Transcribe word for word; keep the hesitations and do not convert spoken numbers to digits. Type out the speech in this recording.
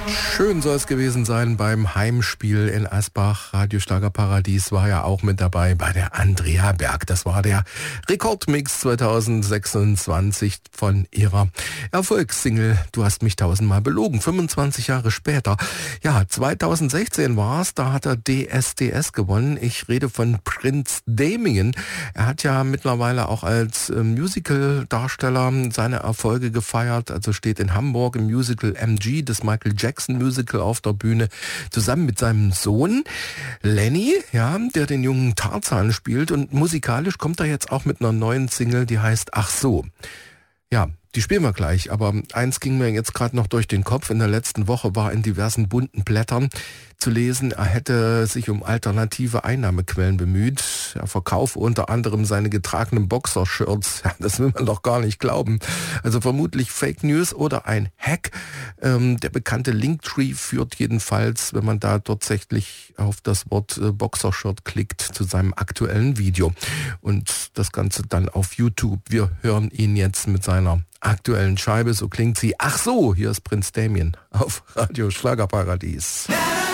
Schön soll es gewesen sein beim Heimspiel in Asbach. Radio Schlagerparadies war ja auch mit dabei bei der Andrea Berg. Das war der Rekordmix zweitausendsechsundzwanzig von ihrer Erfolgssingle Du hast mich tausendmal belogen. fünfundzwanzig Jahre später. Ja, zweitausendsechzehn war es, da hat er D S D S gewonnen. Ich rede von Prince Damien. Er hat ja mittlerweile auch als äh, Musical-Darsteller seine Erfolge gefeiert. Also steht in Hamburg im Musical M G, das Michael Jackson Musical, auf der Bühne, zusammen mit seinem Sohn Lenny, ja, der den jungen Tarzan spielt, und musikalisch kommt er jetzt auch mit einer neuen Single, die heißt Ach so. Ja, die spielen wir gleich, aber eins ging mir jetzt gerade noch durch den Kopf. In der letzten Woche war in diversen bunten Blättern zu lesen, er hätte sich um alternative Einnahmequellen bemüht. Er verkaufe unter anderem seine getragenen Boxershirts. Ja, das will man doch gar nicht glauben. Also vermutlich Fake News oder ein Hack. Ähm, der bekannte Linktree führt jedenfalls, wenn man da tatsächlich auf das Wort äh, Boxershirt klickt, zu seinem aktuellen Video. Und das Ganze dann auf YouTube. Wir hören ihn jetzt mit seiner aktuellen Scheibe. So klingt sie. Ach so, hier ist Prince Damien auf Radio Schlagerparadies.